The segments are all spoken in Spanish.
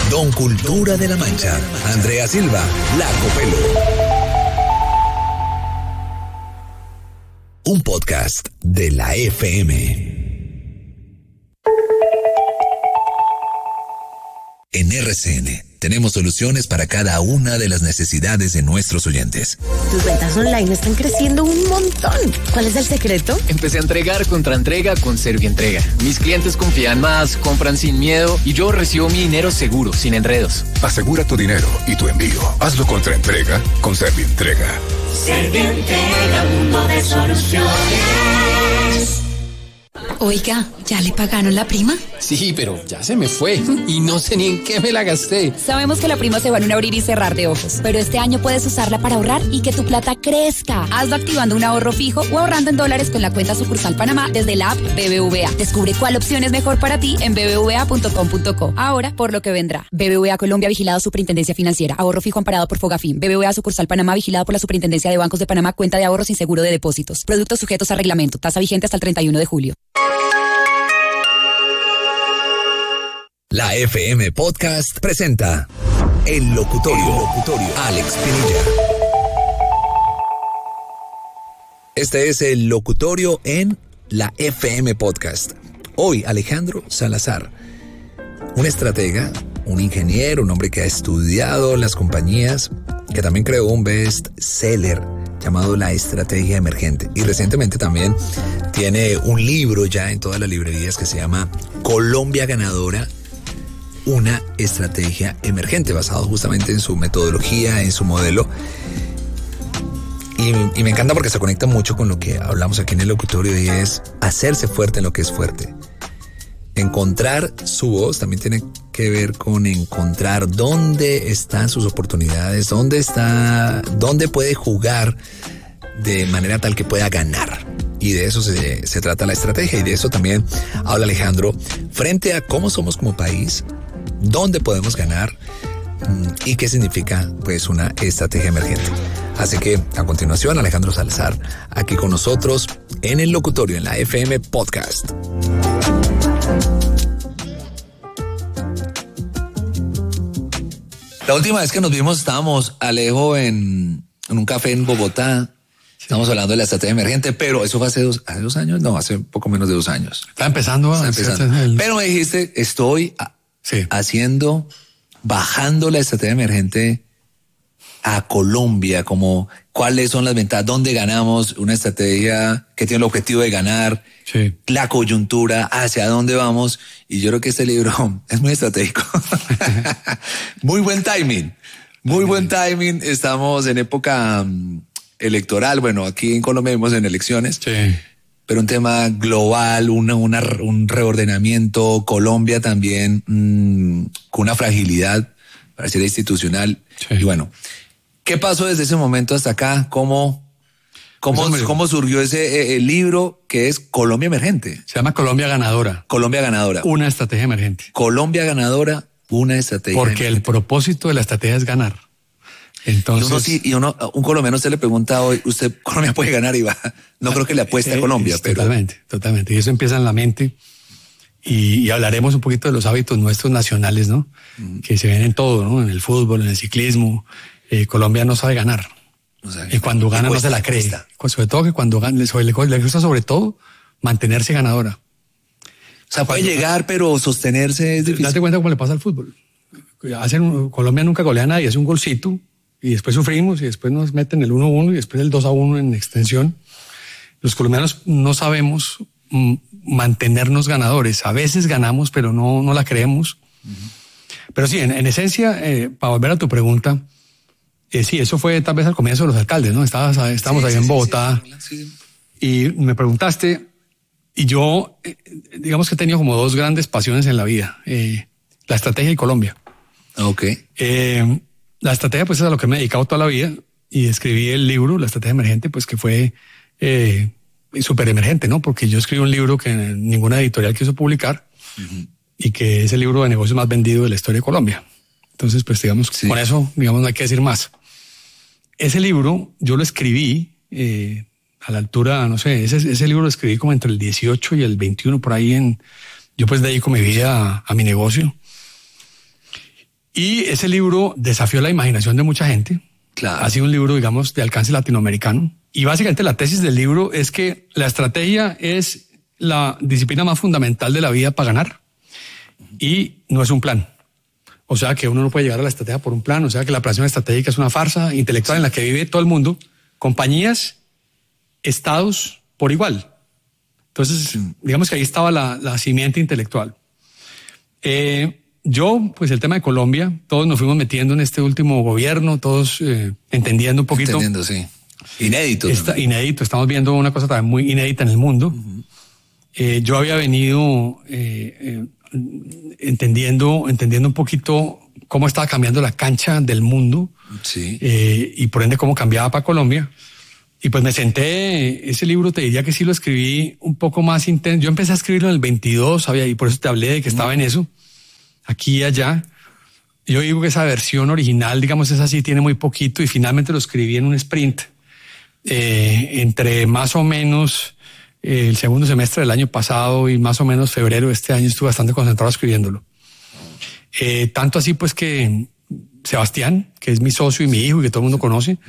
Don Cultura de la Mancha, Andrea Silva, La Copelo. Un podcast de la FM. En RCN tenemos soluciones para cada una de las necesidades de nuestros oyentes. Tus ventas online están creciendo un montón. ¿Cuál es el secreto? Empecé a entregar contra entrega con Servientrega. Mis clientes confían más, compran sin miedo y yo recibo mi dinero seguro, sin enredos. Asegura tu dinero y tu envío. Hazlo contra entrega con Servientrega. Servientrega, mundo de soluciones. Oiga, ¿ya le pagaron la prima? Sí, pero ya se me fue y no sé ni en qué me la gasté. Sabemos que la prima se va en un abrir y cerrar de ojos, pero este año puedes usarla para ahorrar y que tu plata crezca. Hazlo activando un ahorro fijo o ahorrando en dólares con la cuenta sucursal Panamá desde la app BBVA. Descubre cuál opción es mejor para ti en bbva.com.co. Ahora, por lo que vendrá. BBVA Colombia, vigilado Superintendencia Financiera. Ahorro fijo amparado por Fogafín. BBVA sucursal Panamá, vigilado por la Superintendencia de Bancos de Panamá. Cuenta de ahorro sin seguro de depósitos. Productos sujetos a reglamento. Tasa vigente hasta el 31 de julio. La FM Podcast presenta El Locutorio. Alex Pinilla. Este es El Locutorio en la FM Podcast. Hoy Alejandro Salazar, un estratega, un ingeniero, un hombre que ha estudiado las compañías, que también creó un bestseller llamado La Estrategia Emergente. Y recientemente también tiene un libro ya en todas las librerías que se llama Colombia Ganadora, una estrategia emergente, basado justamente en su metodología, en su modelo. Y me encanta porque se conecta mucho con lo que hablamos aquí en el locutorio, y es hacerse fuerte en lo que es fuerte. Encontrar su voz también tiene que ver con encontrar dónde están sus oportunidades, dónde puede jugar de manera tal que pueda ganar. Y de eso se trata la estrategia, y de eso también habla Alejandro frente a cómo somos como país, dónde podemos ganar y qué significa pues una estrategia emergente. Así que a continuación Alejandro Salazar aquí con nosotros en el locutorio en la FM Podcast. La última vez que nos vimos estábamos, Alejo, en un café en Bogotá. Estamos hablando de la estrategia emergente, pero eso fue hace dos años, no, hace poco menos de 2 años. Está empezando. Pero me dijiste, estoy bajando la estrategia emergente a Colombia, como cuáles son las ventajas, dónde ganamos, una estrategia que tiene el objetivo de ganar, la coyuntura, hacia dónde vamos. Y yo creo que este libro es muy estratégico. Muy buen timing, buen timing. Estamos en época electoral. Bueno, aquí en Colombia vivimos en elecciones. Pero un tema global, un reordenamiento, Colombia también con una fragilidad, pareciera institucional. Y bueno, ¿qué pasó desde ese momento hasta acá? ¿Cómo surgió ese libro que es Colombia Emergente? Se llama Colombia Ganadora. Colombia Ganadora. Una estrategia emergente. Colombia Ganadora, una estrategia Porque emergente. El propósito de la estrategia es ganar. Entonces, un colombiano, usted le pregunta hoy, ¿usted Colombia puede ganar? Y va, no creo que le apueste a Colombia. Pero... Totalmente. Y eso empieza en la mente. Y hablaremos un poquito de los hábitos nuestros nacionales, ¿no? Que se ven en todo, ¿no? En el fútbol, en el ciclismo. Colombia no sabe ganar. Y cuando gana no se la cree. Sobre todo que cuando gana, le gusta sobre todo mantenerse ganadora. O sea, puede llegar, pero sostenerse es difícil. Date cuenta cómo le pasa al fútbol. Colombia nunca golea a nadie, hace un golcito y después sufrimos y después nos meten el 1-1 y después el 2-1 en extensión. Los colombianos no sabemos mantenernos ganadores. A veces ganamos, pero no la creemos. Pero sí, en esencia, para volver a tu pregunta, sí, eso fue tal vez al comienzo de los alcaldes, ¿no? Estábamos ahí en Bogotá y me preguntaste, y yo, digamos que he tenido como 2 grandes pasiones en la vida, la estrategia y Colombia. La estrategia pues es a lo que me he dedicado toda la vida, y escribí el libro, La Estrategia Emergente, pues que fue súper emergente, ¿no? Porque yo escribí un libro que ninguna editorial quiso publicar y que es el libro de negocios más vendido de la historia de Colombia. Entonces, pues digamos, con eso, digamos, no hay que decir más. Ese libro yo lo escribí a la altura, no sé, ese libro lo escribí como entre el 18 y el 21, por ahí. Yo pues dedico mi vida a mi negocio. Y ese libro desafió la imaginación de mucha gente. Claro. Ha sido un libro, digamos, de alcance latinoamericano. Y básicamente la tesis del libro es que la estrategia es la disciplina más fundamental de la vida para ganar y no es un plan. O sea que uno no puede llegar a la estrategia por un plan, o sea que la planeación estratégica es una farsa intelectual en la que vive todo el mundo, compañías, estados por igual. Entonces, digamos que ahí estaba la simiente intelectual. Yo, pues el tema de Colombia, todos nos fuimos metiendo en este último gobierno, todos entendiendo un poquito. Entendiendo, sí. Inédito. Inédito, estamos viendo una cosa también muy inédita en el mundo. Yo había venido entendiendo un poquito cómo estaba cambiando la cancha del mundo, sí. Y por ende cómo cambiaba para Colombia. Y pues me senté, ese libro te diría que sí lo escribí un poco más intenso. Yo empecé a escribirlo en el 22, y por eso te hablé de que estaba en eso, aquí y allá. Yo digo que esa versión original, digamos, esa sí tiene muy poquito y finalmente lo escribí en un sprint. Entre más o menos el segundo semestre del año pasado y más o menos febrero de este año estuve bastante concentrado escribiéndolo. Tanto así pues que Sebastián, que es mi socio y mi hijo y que todo el mundo conoce,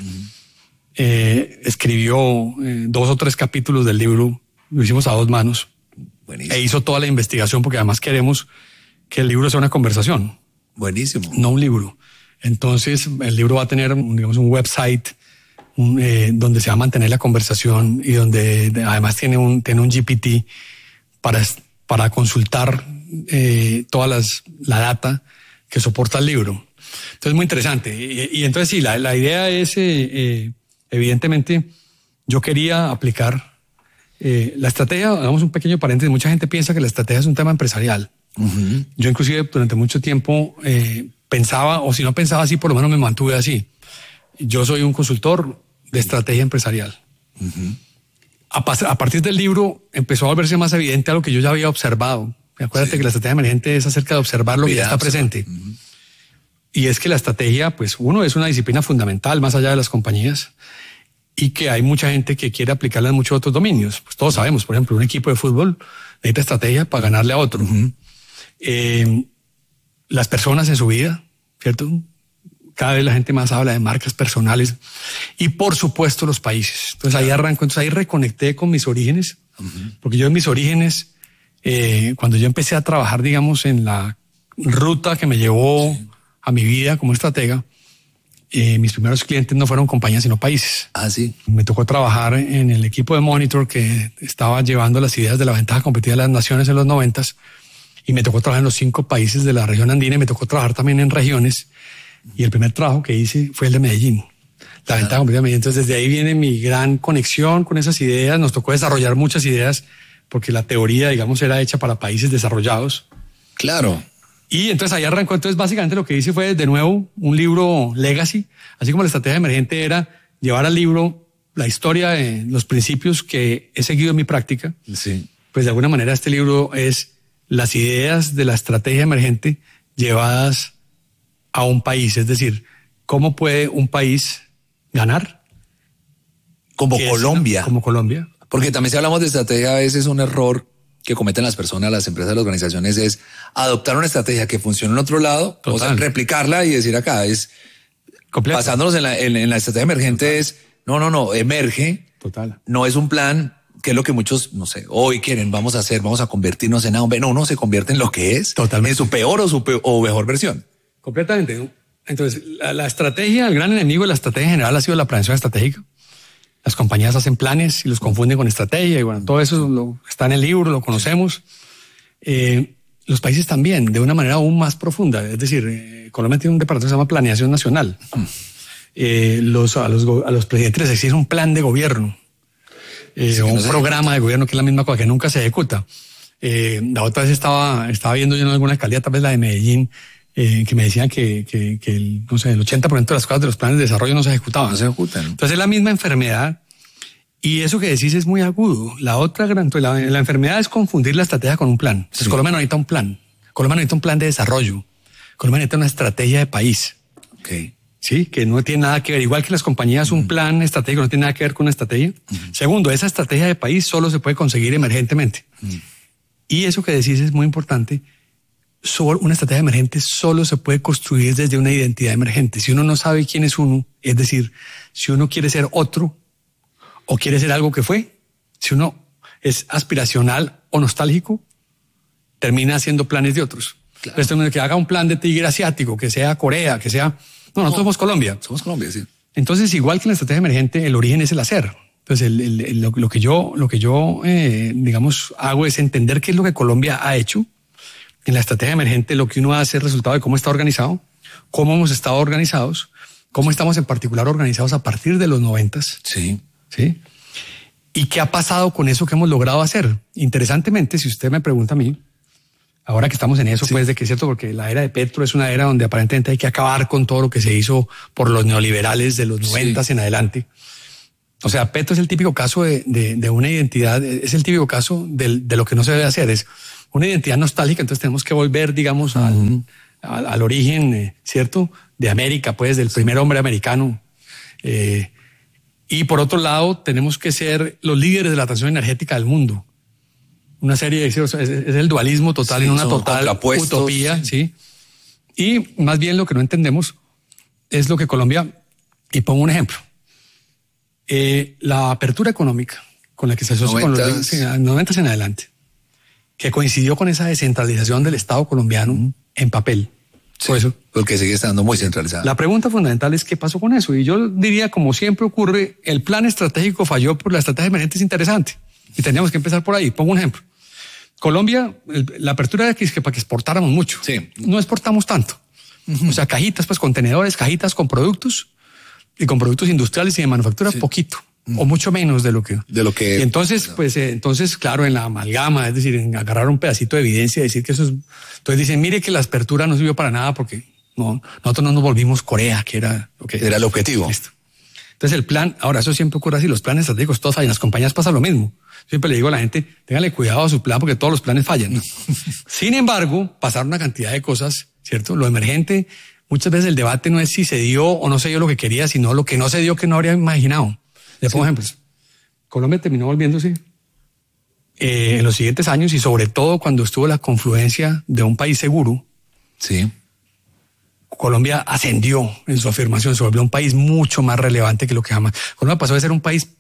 escribió 2 o 3 capítulos del libro, lo hicimos a 2 manos. Buenísimo. E hizo toda la investigación porque además queremos que el libro sea una conversación. Buenísimo. No un libro. Entonces el libro va a tener, digamos, un website donde se va a mantener la conversación y donde además tiene un GPT para consultar toda la data que soporta el libro. Entonces muy interesante. Y entonces sí, la idea es, evidentemente, yo quería aplicar la estrategia. Hagamos un pequeño paréntesis. Mucha gente piensa que la estrategia es un tema empresarial. Uh-huh. Yo inclusive durante mucho tiempo pensaba, o si no pensaba así, por lo menos me mantuve así. Yo soy un consultor de estrategia empresarial. Uh-huh. A partir del libro empezó a volverse más evidente algo que yo ya había observado. Acuérdate que la estrategia emergente es acerca de observar lo que ya está presente. Uh-huh. Y es que la estrategia, pues uno, es una disciplina fundamental más allá de las compañías y que hay mucha gente que quiere aplicarla en muchos otros dominios. Pues todos sabemos, por ejemplo, un equipo de fútbol necesita estrategia para ganarle a otro. Uh-huh. Las personas en su vida, ¿cierto? Cada vez la gente más habla de marcas personales y por supuesto los países. Entonces ahí arranco, entonces ahí reconecté con mis orígenes, uh-huh. Porque yo en mis orígenes, cuando yo empecé a trabajar, digamos, en la ruta que me llevó a mi vida como estratega, mis primeros clientes no fueron compañías sino países. Ah, sí. Me tocó trabajar en el equipo de Monitor que estaba llevando las ideas de la ventaja competitiva de las naciones en los 90s y me tocó trabajar en los 5 países de la región andina y me tocó trabajar también en regiones. Y el primer trabajo que hice fue el de Medellín, la ventaja competitiva de Medellín. Entonces desde ahí viene mi gran conexión con esas ideas. Nos tocó desarrollar muchas ideas porque la teoría, digamos, era hecha para países desarrollados. Claro. Y entonces ahí arrancó. Entonces básicamente lo que hice fue de nuevo un libro legacy, así como la estrategia emergente era llevar al libro la historia de los principios que he seguido en mi práctica. Sí. Pues de alguna manera este libro es las ideas de la estrategia emergente llevadas a un país, es decir, ¿cómo puede un país ganar? Como Colombia. Como Colombia. Porque también si hablamos de estrategia, a veces un error que cometen las personas, las empresas, las organizaciones es adoptar una estrategia que funciona en otro lado, o sea, replicarla y decir acá es completo. Basándonos en la estrategia emergente. Total. Es no, emerge. Total. No es un plan que es lo que muchos, no sé, hoy quieren, vamos a convertirnos en A. No, uno se convierte en lo que es. Totalmente. En su peor o mejor versión. Completamente. Entonces, la estrategia, el gran enemigo de la estrategia en general ha sido la planeación estratégica. Las compañías hacen planes y los confunden con estrategia y bueno, todo eso está en el libro, lo conocemos. Los países también, de una manera aún más profunda. Es decir, Colombia tiene un departamento que se llama Planeación Nacional. A los presidentes les exige un plan de gobierno, un programa de gobierno que es la misma cosa que nunca se ejecuta. La otra vez estaba viendo yo en alguna alcaldía, tal vez la de Medellín, que me decían que el 80% de las cosas de los planes de desarrollo no se ejecutaban. No se ejecutan. Entonces es la misma enfermedad y eso que decís es muy agudo. La enfermedad es confundir la estrategia con un plan. Entonces sí. Colombia no necesita un plan. Colombia no necesita un plan de desarrollo. Colombia necesita una estrategia de país. Okay. Sí, que no tiene nada que ver. Igual que las compañías, un plan estratégico no tiene nada que ver con una estrategia. Segundo, esa estrategia de país solo se puede conseguir emergentemente. Y eso que decís es muy importante. una estrategia emergente solo se puede construir desde una identidad emergente. Si uno no sabe quién es uno, es decir, si uno quiere ser otro o quiere ser algo que fue, si uno es aspiracional o nostálgico, termina haciendo planes de otros. Claro. Entonces, que haga un plan de tigre asiático, que sea Corea, que sea... No, nosotros somos Colombia. Somos Colombia, sí. Entonces, igual que en la estrategia emergente, el origen es el hacer. Entonces, lo que yo digamos, hago es entender qué es lo que Colombia ha hecho. En la estrategia emergente, lo que uno hace es el resultado de cómo está organizado, cómo hemos estado organizados, cómo estamos en particular organizados a partir de los 90s. Sí. ¿Sí? ¿Y qué ha pasado con eso que hemos logrado hacer? Interesantemente, si usted me pregunta a mí, ahora que estamos en eso, sí, pues de que es cierto, porque la era de Petro es una era donde aparentemente hay que acabar con todo lo que se hizo por los neoliberales de los 90s sí, en adelante. O sea, Petro es el típico caso de una identidad, es el típico caso de lo que no se debe hacer, es una identidad nostálgica, entonces tenemos que volver, digamos, al origen, ¿cierto?, de América, pues, del primer hombre americano. Y por otro lado, tenemos que ser los líderes de la transición energética del mundo. Una serie de... Es el dualismo total, sí, en una total utopía, ¿sí? Y más bien lo que no entendemos es lo que Colombia... Y pongo un ejemplo. La apertura económica con la que se asoció con los 90s en adelante, que coincidió con esa descentralización del Estado colombiano en papel. Sí, por eso, porque sigue estando muy centralizado. La pregunta fundamental es qué pasó con eso. Y yo diría, como siempre ocurre, el plan estratégico falló, pero la estrategia emergente es interesante. Y teníamos que empezar por ahí. Pongo un ejemplo. Colombia, la apertura era que para que exportáramos mucho. Sí. No exportamos tanto. O sea, cajitas, pues contenedores, cajitas con productos y con productos industriales y de manufactura, sí, poquito. O mucho menos de lo que... Y entonces, pues, claro, en la amalgama, es decir, en agarrar un pedacito de evidencia y decir que eso es... Entonces dicen, mire que la apertura no sirvió para nada porque nosotros no nos volvimos Corea, que era el objetivo. Listo. Entonces el plan, ahora eso siempre ocurre así, los planes estratégicos todos fallan, las compañías pasa lo mismo. Siempre le digo a la gente, téngale cuidado a su plan porque todos los planes fallan. Sin embargo, pasaron una cantidad de cosas, ¿cierto? Lo emergente, muchas veces el debate no es si se dio o no se dio lo que quería, sino lo que no se dio que no habría imaginado. Le pongo ejemplos. Colombia terminó volviéndose en los siguientes años y sobre todo cuando estuvo la confluencia de un país seguro. Sí. Colombia ascendió en su afirmación, se volvió un país mucho más relevante que lo que jamás. Colombia pasó de ser un país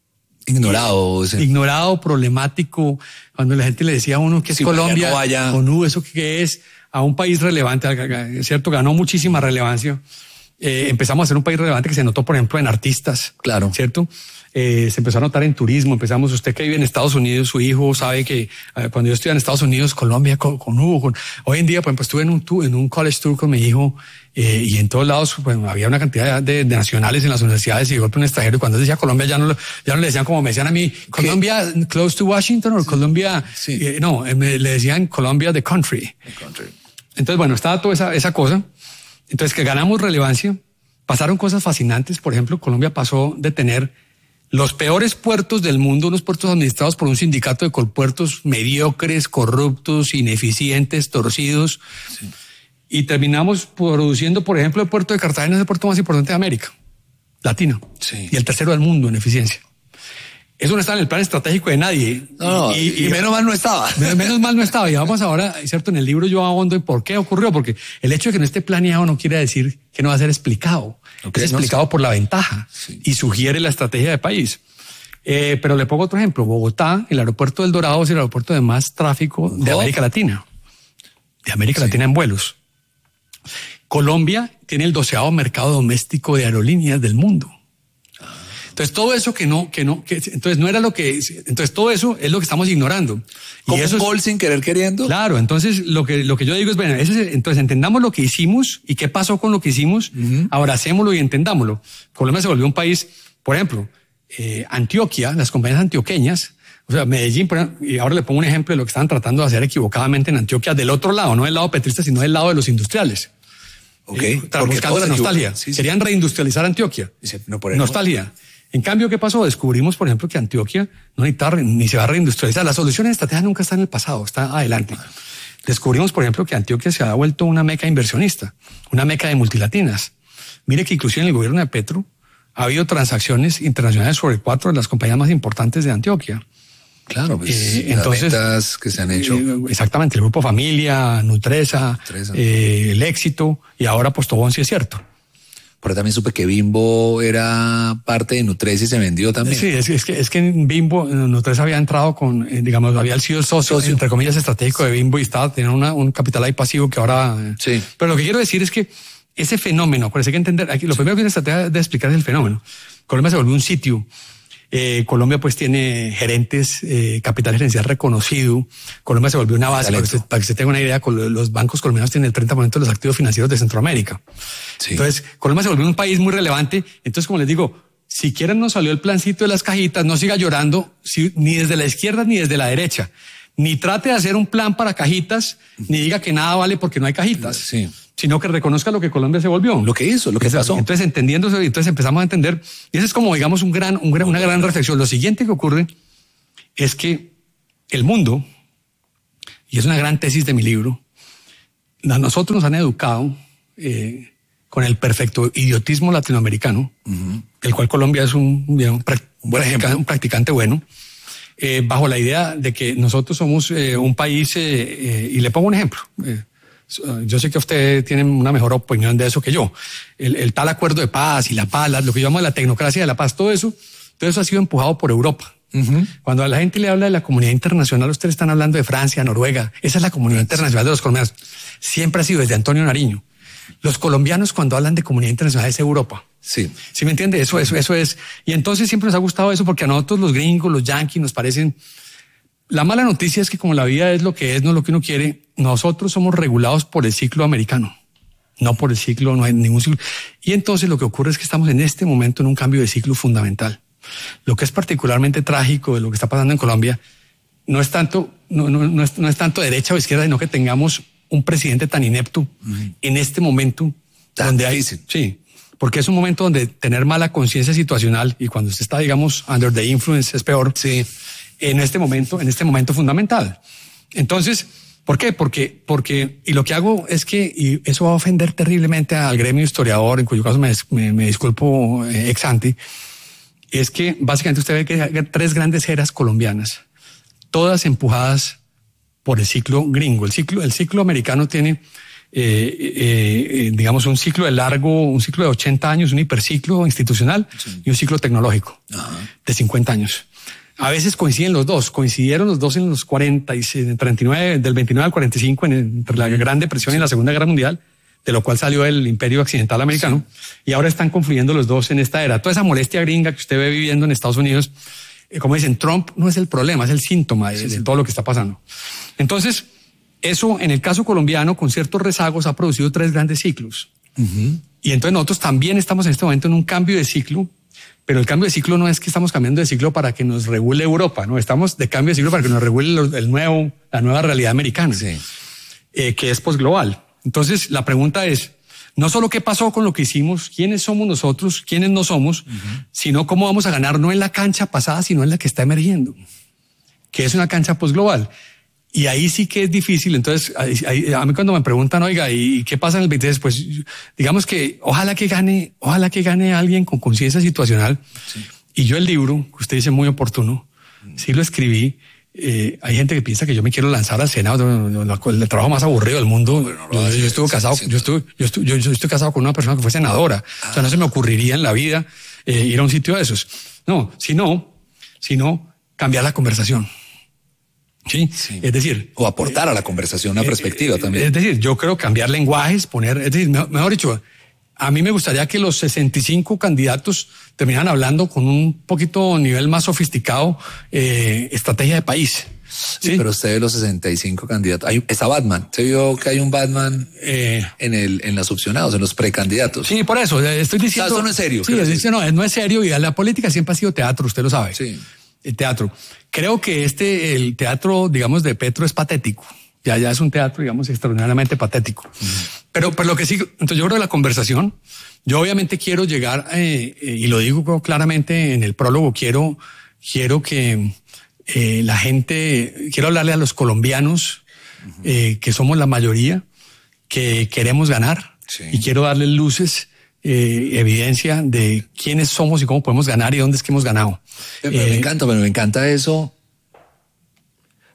ignorado, problemático, cuando la gente le decía a uno que es Colombia, no o eso que es, a un país relevante, ¿cierto? Ganó muchísima relevancia. Empezamos a ser un país relevante que se notó, por ejemplo, en artistas. Claro. ¿Cierto? Se empezó a notar en turismo. Usted que vive en Estados Unidos, su hijo sabe que cuando yo estuve en Estados Unidos, Colombia hoy en día, por ejemplo, estuve en un college tour con mi hijo y en todos lados había una cantidad de nacionales en las universidades y de golpe un extranjero. Y cuando decía Colombia ya no le decían como me decían a mí, Colombia close to Washington o Colombia. Sí. Le decían Colombia the country. Entonces, bueno, estaba toda esa cosa. Entonces, que ganamos relevancia, pasaron cosas fascinantes. Por ejemplo, Colombia pasó de tener los peores puertos del mundo, unos puertos administrados por un sindicato de colpuertos mediocres, corruptos, ineficientes, torcidos. Sí. Y terminamos produciendo, por ejemplo, el puerto de Cartagena es el puerto más importante de América Latina. Sí. Y el tercero del mundo en eficiencia. Eso no está en el plan estratégico de nadie. Y menos mal no estaba. Menos mal no estaba. Y vamos ahora, ¿cierto? En el libro yo ahondo en por qué ocurrió. Porque el hecho de que no esté planeado no quiere decir que no va a ser explicado. Es explicado por la ventaja y sugiere la estrategia de país. Pero le pongo otro ejemplo. Bogotá, el aeropuerto del Dorado es el aeropuerto de más tráfico de América Latina. De América Latina en vuelos. Colombia tiene el 12º mercado doméstico de aerolíneas del mundo. Entonces todo eso entonces no era lo que, entonces todo eso es lo que estamos ignorando. Como y eso un gol sin querer queriendo. Claro, entonces lo que yo digo es, bueno, entonces entendamos lo que hicimos y qué pasó con lo que hicimos, abracémoslo y entendámoslo. Colombia se volvió un país, por ejemplo, Antioquia, las compañías antioqueñas, o sea, Medellín, por ejemplo, y ahora le pongo un ejemplo de lo que estaban tratando de hacer equivocadamente en Antioquia, del otro lado, no del lado petrista, sino del lado de los industriales. Buscando la nostalgia. Sí. Querían reindustrializar Antioquia. Nostalgia. En cambio, ¿qué pasó? Descubrimos, por ejemplo, que Antioquia no necesita ni se va a reindustrializar. La solución en estrategia nunca está en el pasado, está adelante. Descubrimos, por ejemplo, que Antioquia se ha vuelto una meca inversionista, una meca de multilatinas. Mire que inclusive en el gobierno de Petro ha habido transacciones internacionales sobre 4 de las compañías más importantes de Antioquia. Claro, pues entonces, las metas que se han hecho. Exactamente, el Grupo Familia, Nutresa, el Éxito, y ahora Postobón, sí es cierto. Pero también supe que Bimbo era parte de Nutresa y se vendió también. Sí, es que en Bimbo, Nutresa había entrado con, digamos, había sido el socio, entre comillas, estratégico de Bimbo y estaba teniendo un capital ahí pasivo que ahora... Sí. Pero lo que quiero decir es que ese fenómeno, por eso hay que entender, aquí, lo primero que se trata de explicar es el fenómeno. Colombia se volvió un sitio. Colombia pues tiene gerentes, capital gerencial reconocido. Colombia se volvió una base, para que se tenga una idea, los bancos colombianos tienen el 30% de los activos financieros de Centroamérica. Sí. Entonces, Colombia se volvió un país muy relevante. Entonces, como les digo, si quieren nos salió el plancito de las cajitas, no siga llorando ni desde la izquierda ni desde la derecha. Ni trate de hacer un plan para cajitas, ni diga que nada vale porque no hay cajitas. Sí. Sino que reconozca lo que Colombia se volvió. Lo que hizo, lo que pasó. Entonces, entendiendo eso, entonces empezamos a entender. Y eso es como, digamos, una gran reflexión. Lo siguiente que ocurre es que el mundo, y es una gran tesis de mi libro, a nosotros nos han educado con el perfecto idiotismo latinoamericano, el cual Colombia es un practicante bueno, bajo la idea de que nosotros somos un país, y le pongo un ejemplo. Yo sé que usted tiene una mejor opinión de eso que yo. El tal acuerdo de paz y la paz, lo que llamamos la tecnocracia de la paz, todo eso ha sido empujado por Europa. Cuando a la gente le habla de la comunidad internacional, ustedes están hablando de Francia, Noruega. Esa es la comunidad internacional de los colombianos. Siempre ha sido desde Antonio Nariño. Los colombianos cuando hablan de comunidad internacional es Europa. Sí. ¿Sí me entiende? Eso es. Y entonces siempre nos ha gustado eso porque a nosotros los gringos, los yanquis nos parecen... La mala noticia es que como la vida es lo que es, no lo que uno quiere, nosotros somos regulados por el ciclo americano, no por el ciclo, no hay ningún ciclo. Y entonces lo que ocurre es que estamos en este momento en un cambio de ciclo fundamental. Lo que es particularmente trágico de lo que está pasando en Colombia no es tanto, no es tanto derecha o izquierda, sino que tengamos un presidente tan inepto en este momento donde hay... Sí, porque es un momento donde tener mala conciencia situacional y cuando usted está, digamos, under the influence es peor. Sí. En este momento fundamental. Entonces, ¿por qué? Porque, y lo que hago es que, y eso va a ofender terriblemente al gremio historiador, en cuyo caso me disculpo ex ante, es que básicamente usted ve que hay tres grandes eras colombianas, todas empujadas por el ciclo gringo. El ciclo americano tiene, digamos, un ciclo de 80 años, un hiperciclo institucional y un ciclo tecnológico de 50 años. A veces coinciden los dos, coincidieron los dos en los 39, del 29 al 45, entre la Gran Depresión y la Segunda Guerra Mundial, de lo cual salió el Imperio Occidental Americano, y ahora están confluyendo los dos en esta era. Toda esa molestia gringa que usted ve viviendo en Estados Unidos, como dicen, Trump no es el problema, es el síntoma de todo lo que está pasando. Entonces, eso en el caso colombiano, con ciertos rezagos, ha producido tres grandes ciclos. Y entonces nosotros también estamos en este momento en un cambio de ciclo. Pero el cambio de ciclo no es que estamos cambiando de ciclo para que nos regule Europa, no, estamos de cambio de ciclo para que nos regule la nueva realidad americana, que es posglobal. Entonces, la pregunta es, no solo qué pasó con lo que hicimos, quiénes somos nosotros, quiénes no somos, sino cómo vamos a ganar no en la cancha pasada, sino en la que está emergiendo, que es una cancha posglobal. Y ahí sí que es difícil. Entonces, a mí cuando me preguntan, oiga, ¿y qué pasa en el 23? Pues digamos que ojalá que gane alguien con conciencia situacional. Sí. Y yo el libro, que usted dice muy oportuno, sí lo escribí. Hay gente que piensa que yo me quiero lanzar al Senado, el trabajo más aburrido del mundo. Bueno, yo estuve casado, yo estoy casado con una persona que fue senadora. O sea, no se me ocurriría en la vida ir a un sitio de esos. No, sino cambiar la conversación. Sí, es decir, o aportar a la conversación una perspectiva también. Es decir, yo creo cambiar lenguajes, es decir, mejor dicho, a mí me gustaría que los 65 candidatos terminaran hablando con un poquito nivel más sofisticado, estrategia de país. Sí, pero usted ve los 65 candidatos. Está Batman. ¿Se vio que hay un Batman en los opcionados, en los precandidatos? Sí, por eso estoy diciendo. Eso no es serio. Sí, no es serio y la política siempre ha sido teatro, usted lo sabe. Sí. El teatro. Creo que el teatro, digamos, de Petro es patético. Ya es un teatro, digamos, extraordinariamente patético. Pero lo que sí, entonces yo creo que la conversación, yo obviamente quiero llegar, y lo digo claramente en el prólogo, quiero que la gente, quiero hablarle a los colombianos, que somos la mayoría, que queremos ganar, y quiero darles luces, evidencia de quiénes somos y cómo podemos ganar y dónde es que hemos ganado. Me encanta eso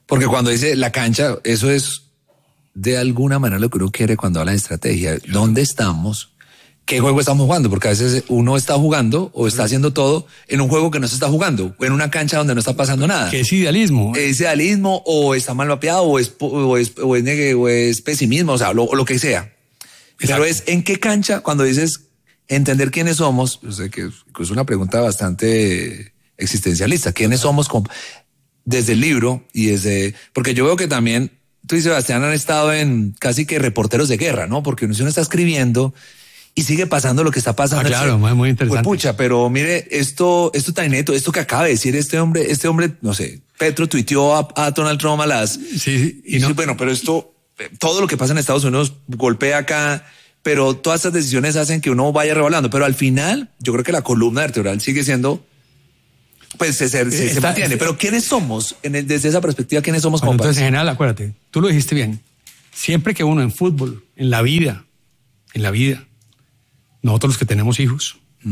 Porque cuando dice la cancha, eso es de alguna manera lo que uno quiere cuando habla de estrategia. ¿Dónde estamos? ¿Qué juego estamos jugando? Porque a veces uno está jugando o está haciendo todo en un juego que no se está jugando, o en una cancha donde no está pasando nada. Que es idealismo. Es idealismo, o está mal mapeado, o es pesimismo, o sea, lo que sea. Pero es en qué cancha, cuando dices entender quiénes somos, yo sé que es una pregunta bastante existencialista. ¿Quiénes somos desde el libro y desde... Porque yo veo que también tú y Sebastián han estado en casi que reporteros de guerra, ¿no? Porque uno está escribiendo y sigue pasando lo que está pasando. Claro, muy interesante. Pues pucha, pero mire, esto tan neto, esto que acaba de decir este hombre, no sé, Petro tuiteó a Donald Trump a las... Sí, y no. Bueno, pero esto, todo lo que pasa en Estados Unidos golpea acá, pero todas estas decisiones hacen que uno vaya revalando. Pero al final, yo creo que la columna vertebral sigue siendo... Pues se mantiene. Pero ¿quiénes somos? Desde esa perspectiva, ¿quiénes somos? Bueno, entonces, en general, acuérdate, tú lo dijiste bien. Siempre que uno en fútbol, en la vida, nosotros los que tenemos hijos,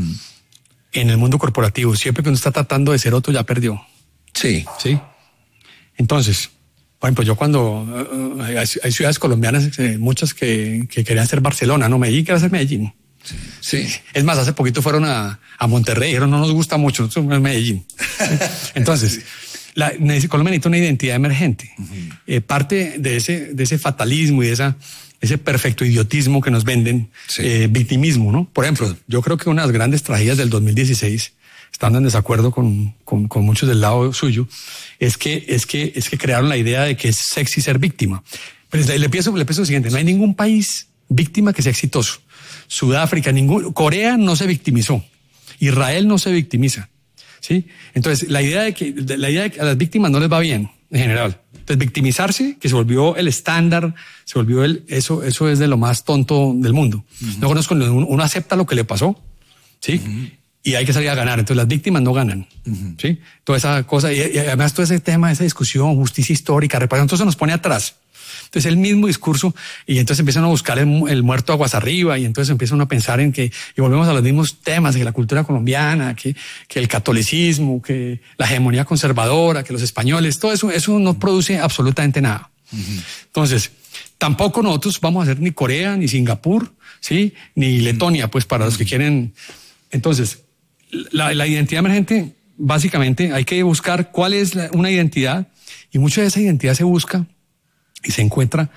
en el mundo corporativo, siempre que uno está tratando de ser otro, ya perdió. Sí. ¿Sí? Entonces, por ejemplo, yo cuando hay ciudades colombianas, muchas que querían ser Barcelona, no Medellín, quería ser Medellín. Sí. Es más, hace poquito fueron a Monterrey, dijeron no nos gusta mucho, nosotros somos Medellín. Entonces, Colombia necesita una identidad emergente. Parte de ese fatalismo y de ese perfecto idiotismo que nos venden, victimismo, ¿no? Por ejemplo, yo creo que una de las grandes tragedias del 2016, estando en desacuerdo con muchos del lado suyo, es que crearon la idea de que es sexy ser víctima. Pero le pienso lo siguiente, no hay ningún país víctima que sea exitoso. Sudáfrica, Corea no se victimizó. Israel no se victimiza. ¿Sí? Entonces, la idea de que a las víctimas no les va bien, en general. Entonces, victimizarse, que se volvió el estándar, eso es de lo más tonto del mundo. No conozco, uno acepta lo que le pasó, ¿sí? Y hay que salir a ganar. Entonces, las víctimas no ganan, ¿sí? Toda esa cosa, y además todo ese tema, esa discusión, justicia histórica, reparación, todo eso nos pone atrás. Entonces el mismo discurso, y entonces empiezan a buscar el muerto aguas arriba, y entonces empiezan a pensar en que, y volvemos a los mismos temas, que la cultura colombiana, que el catolicismo, que la hegemonía conservadora, que los españoles, todo eso no produce absolutamente nada. Entonces, tampoco nosotros vamos a ser ni Corea, ni Singapur, ¿sí? Ni Letonia, pues para los que quieren. Entonces, la identidad emergente, básicamente hay que buscar cuál es una identidad, y mucha de esa identidad se busca y se encuentra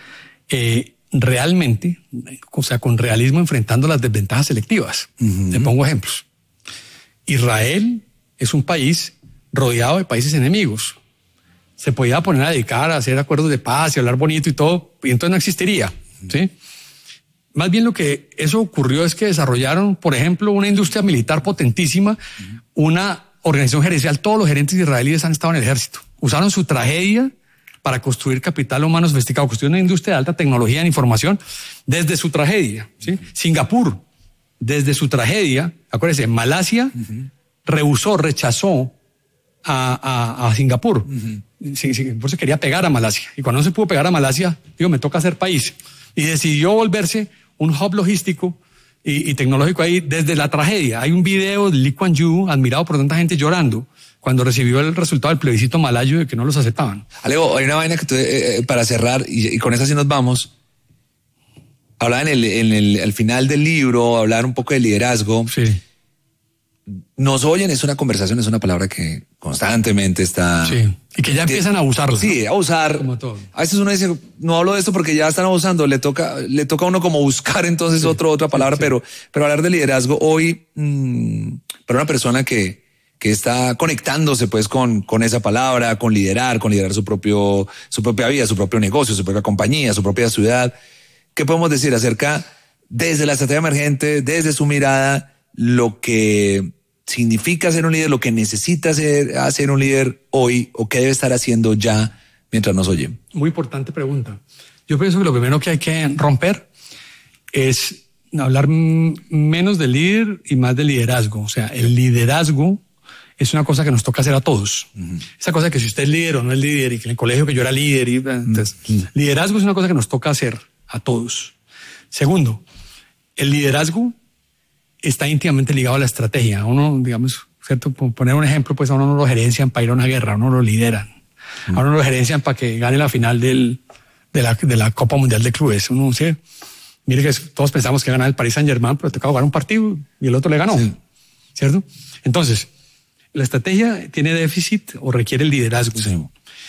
realmente, o sea, con realismo, enfrentando las desventajas selectivas. Te pongo ejemplos. Israel es un país rodeado de países enemigos. Se podía poner a dedicar a hacer acuerdos de paz y hablar bonito y todo, y entonces no existiría, ¿sí? Más bien lo que eso ocurrió es que desarrollaron, por ejemplo, una industria militar potentísima, una organización gerencial. Todos los gerentes israelíes han estado en el ejército. Usaron su tragedia para construir capital humano sofisticado, construir una industria de alta tecnología en información desde su tragedia, ¿sí? Singapur, desde su tragedia, acuérdense, Malasia rechazó a Singapur. Singapur se quería pegar a Malasia, y cuando no se pudo pegar a Malasia, digo, me toca hacer país, y decidió volverse un hub logístico y tecnológico ahí desde la tragedia. Hay un video de Lee Kuan Yew, admirado por tanta gente, llorando cuando recibió el resultado del plebiscito malayo de que no los aceptaban. Alejo, hay una vaina que tú, para cerrar, y con esa sí nos vamos, hablar al final del libro, hablar un poco de liderazgo. Sí. Nos oyen, es una conversación, es una palabra que constantemente está... Sí, y que ya empiezan a usarla. Sí, a usar. Como todo. A veces uno dice, no hablo de esto porque ya están abusando, le toca a uno como buscar entonces otra palabra, sí. Pero hablar de liderazgo hoy, para una persona que está conectándose pues con esa palabra, con liderar su propia vida, su propio negocio, su propia compañía, su propia ciudad. ¿Qué podemos decir acerca, desde la estrategia emergente, desde su mirada, lo que significa ser un líder, lo que necesita hacer un líder hoy, o qué debe estar haciendo ya mientras nos oye? Muy importante pregunta. Yo pienso que lo primero que hay que romper es hablar menos de líder y más de liderazgo. O sea, el liderazgo es una cosa que nos toca hacer a todos. Esa cosa que si usted es líder o no es líder, y que en el colegio que yo era líder, entonces, liderazgo es una cosa que nos toca hacer a todos. Segundo, el liderazgo está íntimamente ligado a la estrategia. Uno, digamos, ¿cierto? Por poner un ejemplo, pues a uno no lo gerencian para ir a una guerra, uno lo lideran. A uno lo gerencian para que gane la final de la Copa Mundial de Clubes. Uno, ¿sí? Mire que todos pensamos que ganaba el Paris Saint-Germain, pero tocaba jugar un partido y el otro le ganó. Sí. ¿Cierto? Entonces, la estrategia tiene déficit o requiere el liderazgo. Sí.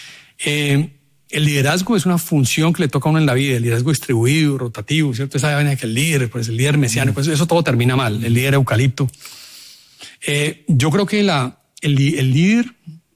El liderazgo es una función que le toca a uno en la vida, el liderazgo distribuido, rotativo, ¿cierto? Esa vaina que el líder, pues el líder mesiánico, pues eso todo termina mal, el líder eucalipto. Yo creo que el líder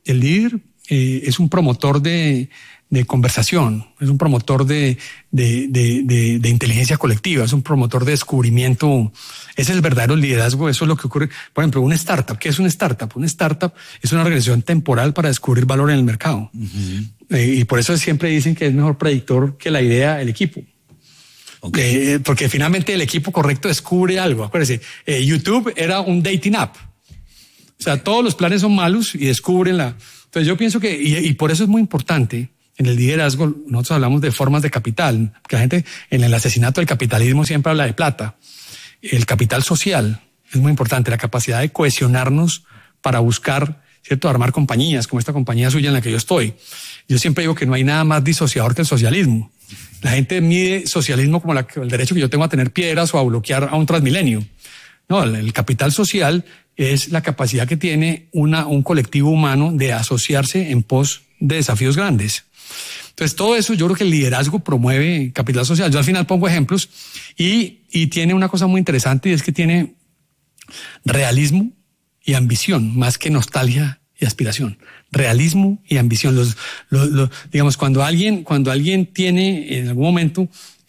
es un promotor de conversación, es un promotor de inteligencia colectiva, es un promotor de descubrimiento. Ese es el verdadero liderazgo, eso es lo que ocurre. Por ejemplo, una startup, ¿qué es una startup? Una startup es una organización temporal para descubrir valor en el mercado. Y por eso siempre dicen que es mejor predictor que la idea, el equipo. Okay. Porque finalmente el equipo correcto descubre algo. Acuérdense, YouTube era un dating app. O sea, todos los planes son malos y descubren la... Entonces yo pienso que, y por eso es muy importante, en el liderazgo, nosotros hablamos de formas de capital, que la gente en el asesinato del capitalismo siempre habla de plata. El capital social es muy importante, la capacidad de cohesionarnos para buscar, ¿cierto?, armar compañías, como esta compañía suya en la que yo estoy. Yo siempre digo que no hay nada más disociador que el socialismo. La gente mide socialismo como el derecho que yo tengo a tener piedras o a bloquear a un Transmilenio. No, el capital social es la capacidad que tiene un colectivo humano de asociarse en pos de desafíos grandes. Entonces, todo eso, yo creo que el liderazgo promueve capital social. Yo al final pongo ejemplos y tiene una cosa muy interesante, y es que tiene realismo y ambición, más que nostalgia y aspiración. Realismo y ambición. Digamos, cuando alguien tiene en algún momento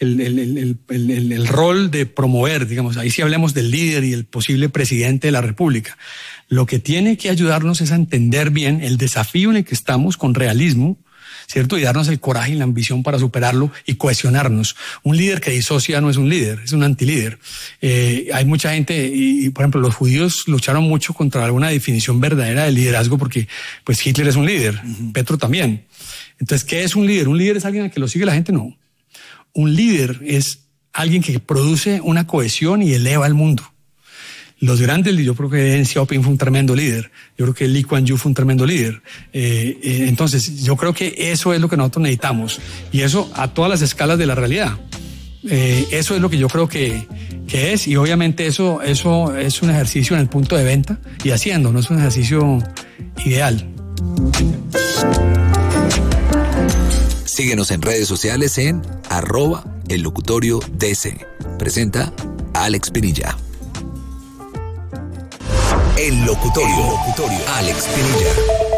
el rol de promover, digamos, ahí sí hablemos del líder y el posible presidente de la República, lo que tiene que ayudarnos es a entender bien el desafío en el que estamos con realismo, ¿cierto? Y darnos el coraje y la ambición para superarlo y cohesionarnos. Un líder que disocia no es un líder, es un antilíder. Hay mucha gente, y por ejemplo, los judíos lucharon mucho contra alguna definición verdadera de liderazgo, porque pues Hitler es un líder, Petro también. Entonces, ¿qué es un líder? Un líder es alguien al que lo sigue la gente, no. Un líder es alguien que produce una cohesión y eleva al mundo. Los grandes, yo creo que Deng Xiaoping fue un tremendo líder. Yo creo que Lee Kuan Yew fue un tremendo líder. Entonces, yo creo que eso es lo que nosotros necesitamos. Y eso a todas las escalas de la realidad. Eso es lo que yo creo que es. Y obviamente eso es un ejercicio en el punto de venta y haciendo, no es un ejercicio ideal. Síguenos en redes sociales en @ellocutoriodc. Presenta Alex Pinilla. El Locutorio. Alex Pinilla.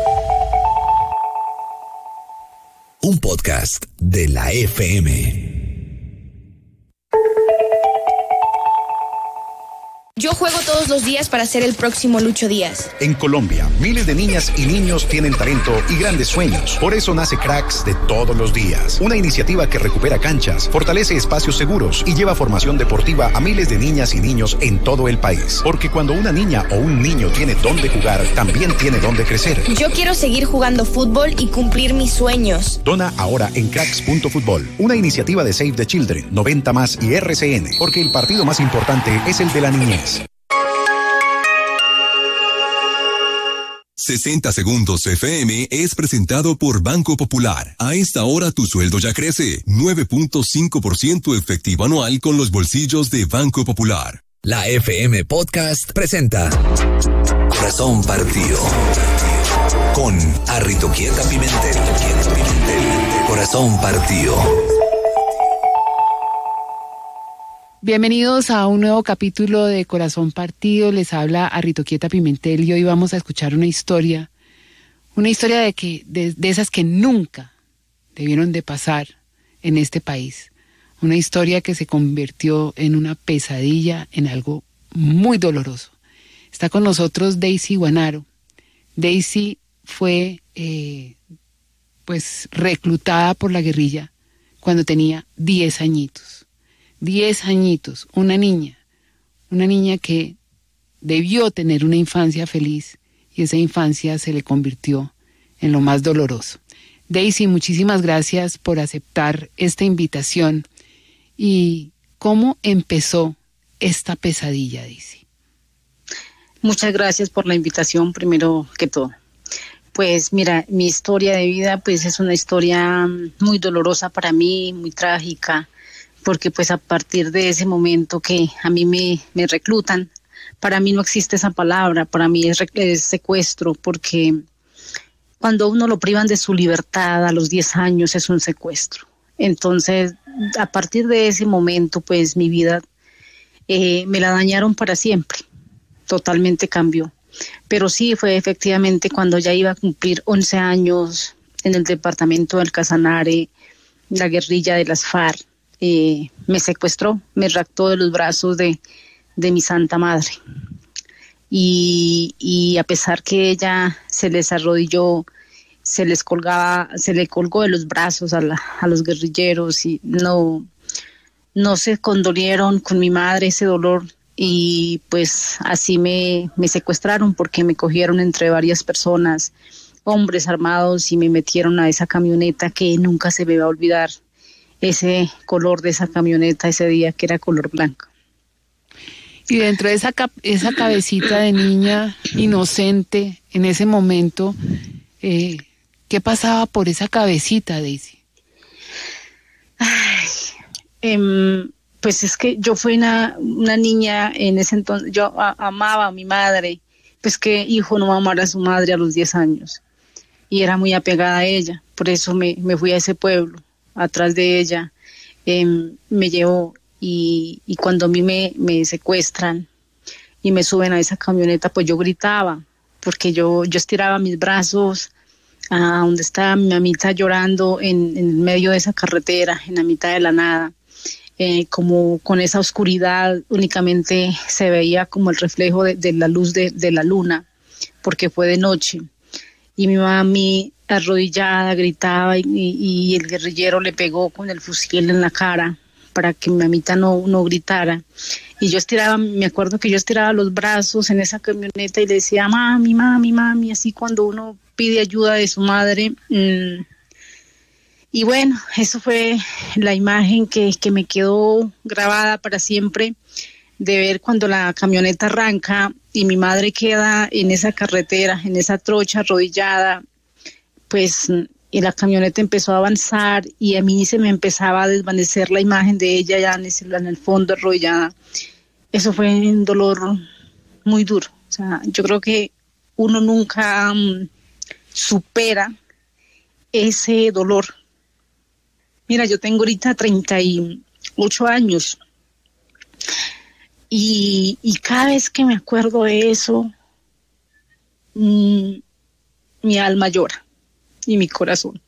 Un podcast de la FM. Yo juego todos los días para ser el próximo Lucho Díaz. En Colombia, miles de niñas y niños tienen talento y grandes sueños. Por eso nace Cracks de todos los días. Una iniciativa que recupera canchas, fortalece espacios seguros y lleva formación deportiva a miles de niñas y niños en todo el país. Porque cuando una niña o un niño tiene dónde jugar, también tiene dónde crecer. Yo quiero seguir jugando fútbol y cumplir mis sueños. Dona ahora en cracks.futbol. Una iniciativa de Save the Children, 90 Más y RCN. Porque el partido más importante es el de la niñez. 60 Segundos FM es presentado por Banco Popular. A esta hora tu sueldo ya crece. 9.5% efectivo anual con los bolsillos de Banco Popular. La FM Podcast presenta Corazón Partido con Arritoquieta Pimentel. Corazón Partido. Bienvenidos a un nuevo capítulo de Corazón Partido. Les habla Arritoquieta Pimentel y hoy vamos a escuchar una historia de esas que nunca debieron de pasar en este país. Una historia que se convirtió en una pesadilla, en algo muy doloroso. Está con nosotros Daisy Guanaro. Daisy fue reclutada por la guerrilla cuando tenía 10 añitos. 10 añitos, una niña que debió tener una infancia feliz y esa infancia se le convirtió en lo más doloroso. Daisy, muchísimas gracias por aceptar esta invitación. ¿Y cómo empezó esta pesadilla, Daisy? Muchas gracias por la invitación, primero que todo. Pues mira, mi historia de vida pues es una historia muy dolorosa para mí, muy trágica, porque pues a partir de ese momento que a mí me reclutan, para mí no existe esa palabra, para mí es secuestro, porque cuando uno lo privan de su libertad a los 10 años es un secuestro. Entonces, a partir de ese momento pues mi vida me la dañaron para siempre, totalmente cambió. Pero sí, fue efectivamente cuando ya iba a cumplir 11 años en el departamento del Casanare, la guerrilla de las FARC me secuestró, me raptó de los brazos de mi santa madre. Y a pesar que ella se les arrodilló, se le colgó de los brazos a los guerrilleros y no se condolieron con mi madre ese dolor. Y pues así me secuestraron porque me cogieron entre varias personas, hombres armados, y me metieron a esa camioneta que nunca se me va a olvidar, ese color de esa camioneta ese día, que era color blanco. Y dentro de esa cabecita de niña inocente, en ese momento, ¿qué pasaba por esa cabecita, Daisy? Pues es que yo fui una niña en ese entonces, yo amaba a mi madre, pues qué hijo no va a amar a su madre a los 10 años, y era muy apegada a ella, por eso me fui a ese pueblo, atrás de ella, me llevó, y cuando a mí me secuestran y me suben a esa camioneta, pues yo gritaba, porque yo estiraba mis brazos a donde estaba mi mamita llorando en medio de esa carretera, en la mitad de la nada. Como con esa oscuridad únicamente se veía como el reflejo de la luz de la luna, porque fue de noche, y mi mami arrodillada gritaba y el guerrillero le pegó con el fusil en la cara para que mi mamita no gritara, y yo me acuerdo que yo estiraba los brazos en esa camioneta y le decía mami, mami, mami, así cuando uno pide ayuda de su madre. Y bueno, eso fue la imagen que me quedó grabada para siempre, de ver cuando la camioneta arranca y mi madre queda en esa carretera, en esa trocha arrodillada, pues y la camioneta empezó a avanzar y a mí se me empezaba a desvanecer la imagen de ella ya en el fondo arrodillada. Eso fue un dolor muy duro. O sea, yo creo que uno nunca supera ese dolor. Mira, yo tengo ahorita 38 años y cada vez que me acuerdo de eso, mi alma llora y mi corazón.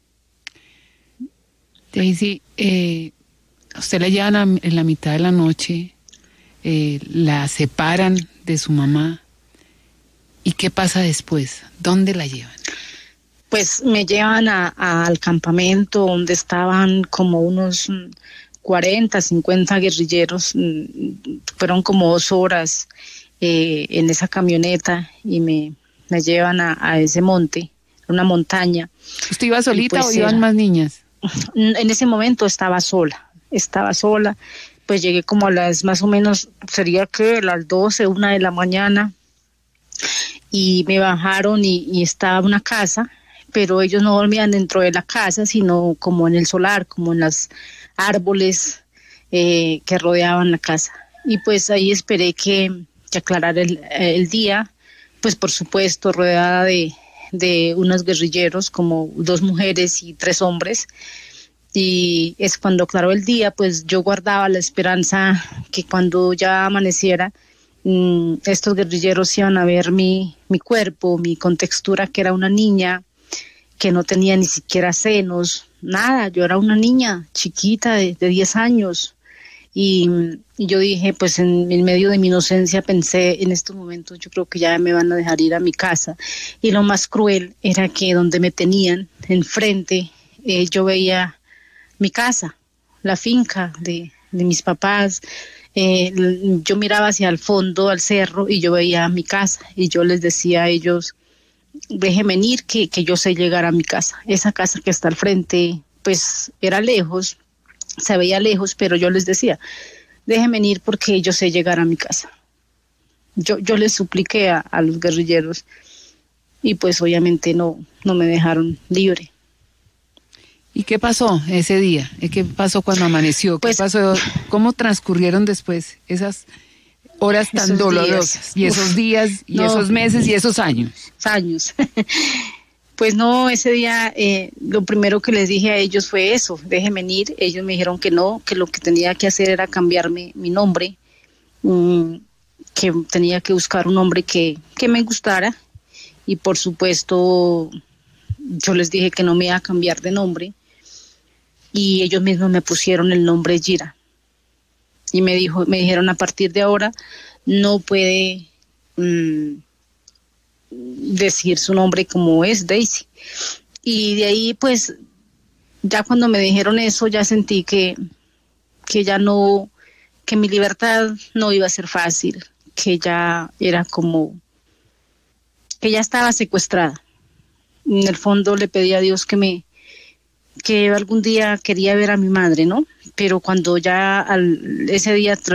Daisy, usted la llevan en la mitad de la noche, la separan de su mamá, ¿y qué pasa después? ¿Dónde la llevan? Pues me llevan al campamento donde estaban como unos 40, 50 guerrilleros. Fueron como 2 horas en esa camioneta y me llevan a ese monte, una montaña. ¿Usted iba solita pues, o iban más niñas? En ese momento estaba sola. Pues llegué como a las, más o menos, sería que las 12, 1 de la mañana, y me bajaron y estaba una casa, pero ellos no dormían dentro de la casa, sino como en el solar, como en los árboles que rodeaban la casa. Y pues ahí esperé que aclarara el día, pues por supuesto rodeada de unos guerrilleros, como 2 mujeres y 3 hombres. Y es cuando aclaró el día, pues yo guardaba la esperanza que cuando ya amaneciera, estos guerrilleros iban a ver mi cuerpo, mi contextura, que era una niña, que no tenía ni siquiera senos, nada. Yo era una niña chiquita de 10 años. Y yo dije, pues en medio de mi inocencia pensé, en estos momentos yo creo que ya me van a dejar ir a mi casa. Y lo más cruel era que donde me tenían, enfrente, yo veía mi casa, la finca de mis papás. Yo miraba hacia el fondo, al cerro, y yo veía mi casa. Y yo les decía a ellos, déjenme ir, que yo sé llegar a mi casa. Esa casa que está al frente, pues era lejos, se veía lejos, pero yo les decía, déjenme ir porque yo sé llegar a mi casa. Yo les supliqué a los guerrilleros. y pues obviamente no me dejaron libre. ¿Y qué pasó ese día? ¿Qué pasó cuando amaneció? ¿Qué pasó? ¿Cómo transcurrieron después esas horas tan dolorosas? Y esos días, y esos meses, y esos años. Pues no, ese día lo primero que les dije a ellos fue eso, déjenme ir. Ellos me dijeron que no, que lo que tenía que hacer era cambiarme mi nombre, que tenía que buscar un hombre que me gustara. Y por supuesto, yo les dije que no me iba a cambiar de nombre. Y ellos mismos me pusieron el nombre Gira. Y me dijeron, a partir de ahora no puede decir su nombre como es Daisy. Y de ahí pues ya cuando me dijeron eso ya sentí que ya no, que mi libertad no iba a ser fácil, que ya era como que ya estaba secuestrada. En el fondo le pedí a Dios que algún día quería ver a mi madre, ¿no? Pero cuando ya ese día